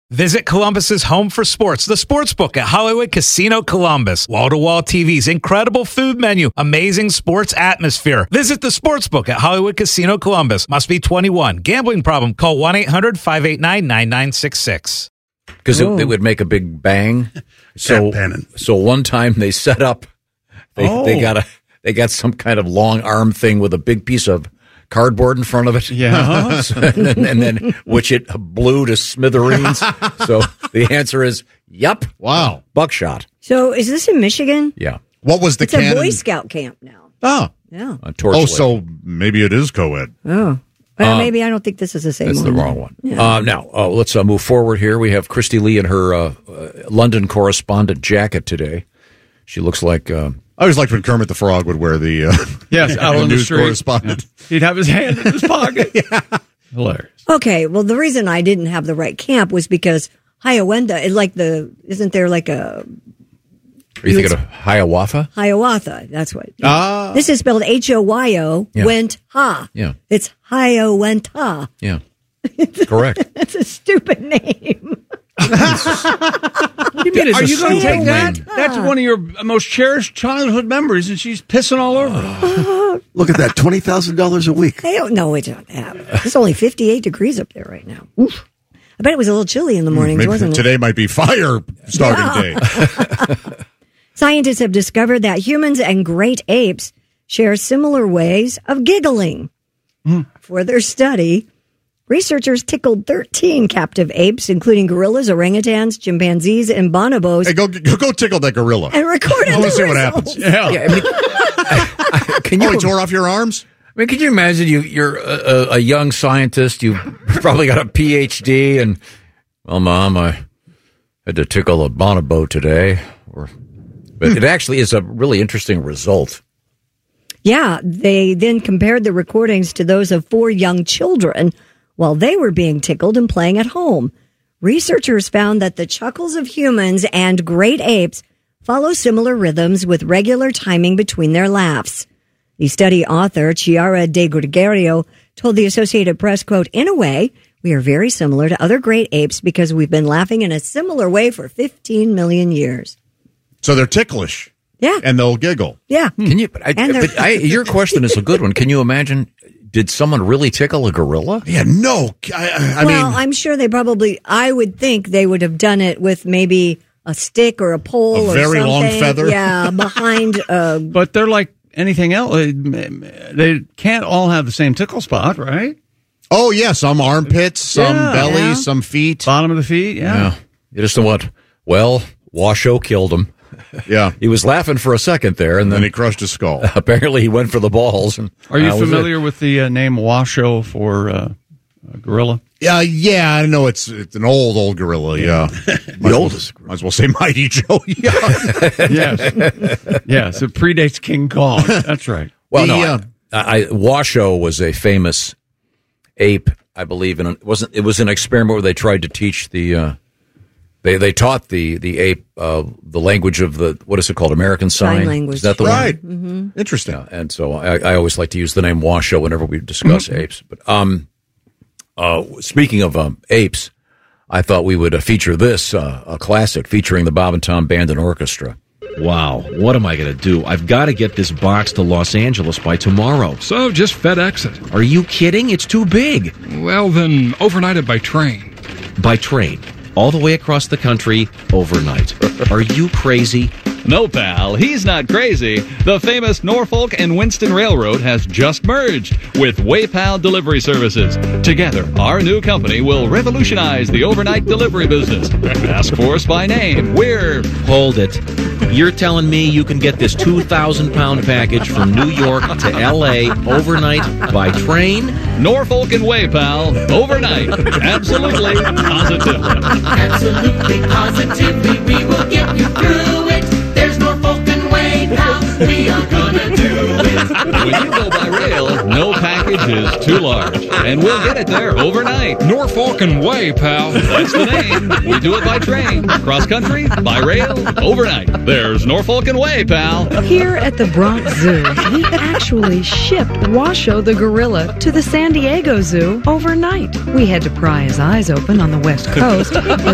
Visit Columbus's home for sports, the Sportsbook at Hollywood Casino Columbus. Wall-to-wall TVs, incredible food menu, amazing sports atmosphere. Visit the Sportsbook at Hollywood Casino Columbus. Must be 21. Gambling problem? Call 1-800-589-9966. Because it would make a big bang. So one time they set up, they got some kind of long arm thing with a big piece of cardboard in front of it. Yeah. and then which it blew to smithereens. So the answer is, yep. Wow. Buckshot. So is this in Michigan? Yeah. What was the It's cannon? a Boy Scout camp now. Oh. Yeah. So maybe it is co-ed. Oh. Well, maybe I don't think this is the same That's one. the wrong one. Yeah. Now, let's move forward here. We have Christy Lee in her London correspondent jacket today. She looks like... I always liked when Kermit the Frog would wear the out on the news street. correspondent. Yeah. He'd have his hand in his pocket. Hilarious. Okay, well, the reason I didn't have the right camp was because Hiawatha, isn't there like a... Are you thinking of Hiawatha? Hiawatha, that's what. Ah. This is spelled H-O-Y-O, Yeah. went ha. Yeah. It's Hiawatha. Yeah. Correct. That's a stupid name. Are you going to take that? That's one of your most cherished childhood memories, and she's pissing all over it. Look at that, $20,000 a week. No, it's not that. It's only 58 degrees up there right now. Oof. I bet it was a little chilly in the mornings, Maybe wasn't it? today might be fire starting day. Scientists have discovered that humans and great apes share similar ways of giggling. For their study, researchers tickled 13 captive apes, including gorillas, orangutans, chimpanzees, and bonobos. Hey, go tickle that gorilla. And recorded I want the to see what results. happens. Yeah, I mean, he tore off your arms? I mean, can you imagine you're a young scientist, you've probably got a PhD, and, well, Mom, I had to tickle a bonobo today. But it actually is a really interesting result. Yeah, they then compared the recordings to those of 4 young children while they were being tickled and playing at home. Researchers found that the chuckles of humans and great apes follow similar rhythms with regular timing between their laughs. The study author, Chiara De Gregorio, told the Associated Press, quote, "In a way, we are very similar to other great apes because we've been laughing in a similar way for 15 million years. So they're ticklish. Yeah. And they'll giggle. Yeah. Can you? Your question is a good one. Can you imagine? Did someone really tickle a gorilla? Yeah, no. I mean, I'm sure they probably, I would think they would have done it with maybe a stick or a pole or something. A very long feather. Yeah, behind. But they're like anything else. They can't all have the same tickle spot, right? Oh, yeah. Some armpits, some belly, some feet. Bottom of the feet, yeah. You just know what? Well, Washoe killed him. Yeah. He was laughing for a second there, and then he crushed his skull. Apparently he went for the balls. And Are you familiar with the name Washoe for gorilla? Yeah, I know it's an old gorilla, yeah. The oldest. Might as well say Mighty Joe. Yeah. Yes, it predates King Kong. That's right. Well, Washoe was a famous ape, I believe, and it was an experiment where they tried to teach they taught the ape the language of what is it called, American Sign language. Is that the right? one? Mm-hmm. Interesting. Yeah, and so I always like to use the name Washoe whenever we discuss apes. But speaking of apes, I thought we would feature this a classic featuring the Bob and Tom Band and Orchestra. Wow, what am I going to do? I've got to get this box to Los Angeles by tomorrow. So just FedEx it. Are you kidding? It's too big. Well, then overnight it by train. By train. All the way across the country, overnight. Are you crazy? No, pal, he's not crazy. The famous Norfolk and Winston Railroad has just merged with WayPal Delivery Services. Together, our new company will revolutionize the overnight delivery business. Ask for us by name. We're... Hold it. You're telling me you can get this 2,000-pound package from New York to L.A. overnight by train? Norfolk and WayPal, overnight. Absolutely, positively. Absolutely, positively, we will get you through it. There's Norfolk and WayPal, we are gonna do it. When you go by rail, no package is too large, and we'll get it there overnight. Norfolk and Way, pal. That's the name. We do it by train, cross country, by rail, overnight. There's Norfolk and Way, pal. Here at the Bronx Zoo, we actually shipped Washoe the gorilla to the San Diego Zoo overnight. We had to pry his eyes open on the West Coast, but